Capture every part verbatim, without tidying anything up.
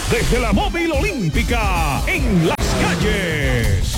desde la Móvil Olímpica, en las calles.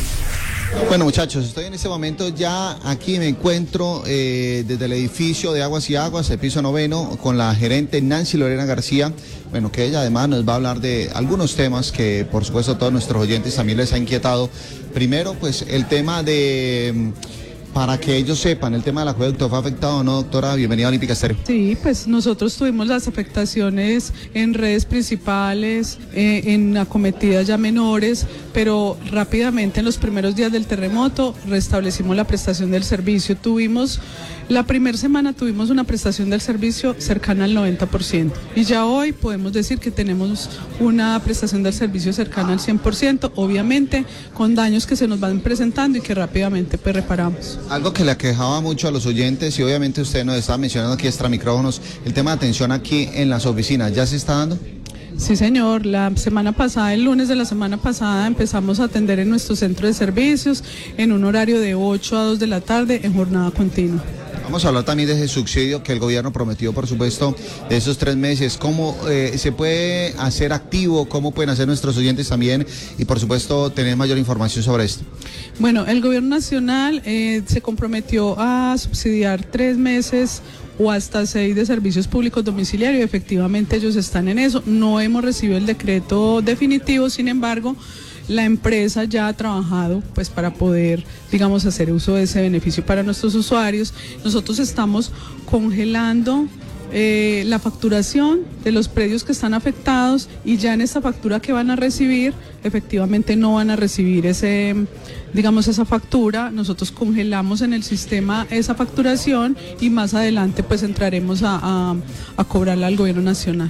Bueno, muchachos, estoy en este momento ya aquí, me encuentro eh, desde el edificio de Aguas y Aguas, el piso noveno, con la gerente Nancy Lorena García, bueno, que ella además nos va a hablar de algunos temas que por supuesto a todos nuestros oyentes también les ha inquietado. Primero, pues el tema de... Para que ellos sepan, el tema del acueducto fue afectado o no, doctora. Bienvenida a Olímpica Estéreo. Sí, pues nosotros tuvimos las afectaciones en redes principales, eh, en acometidas ya menores, pero rápidamente en los primeros días del terremoto restablecimos la prestación del servicio. Tuvimos, la primera semana tuvimos una prestación del servicio cercana al noventa por ciento y ya hoy podemos decir que tenemos una prestación del servicio cercana al cien por ciento, obviamente con daños que se nos van presentando y que rápidamente pues reparamos. Algo que le aquejaba mucho a los oyentes, y obviamente usted nos estaba mencionando aquí extra micrófonos, el tema de atención aquí en las oficinas, ¿ya se está dando? Sí, señor. La semana pasada, el lunes de la semana pasada, empezamos a atender en nuestro centro de servicios en un horario de ocho a dos de la tarde en jornada continua. Vamos a hablar también de ese subsidio que el gobierno prometió, por supuesto, de esos tres meses. ¿Cómo eh, se puede hacer activo? ¿Cómo pueden hacer nuestros oyentes también? Y, por supuesto, tener mayor información sobre esto. Bueno, el gobierno nacional eh, se comprometió a subsidiar tres meses o hasta seis de servicios públicos domiciliarios. Efectivamente, ellos están en eso. No hemos recibido el decreto definitivo, sin embargo, la empresa ya ha trabajado pues para poder, digamos, hacer uso de ese beneficio para nuestros usuarios. Nosotros estamos congelando eh, la facturación de los predios que están afectados y ya en esta factura que van a recibir, efectivamente no van a recibir ese, digamos, esa factura. Nosotros congelamos en el sistema esa facturación y más adelante pues entraremos a, a, a cobrarla al gobierno nacional.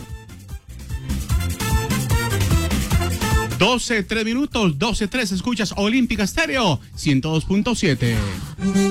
doce, tres minutos, doce, tres, escuchas Olímpica Estéreo, ciento dos punto siete.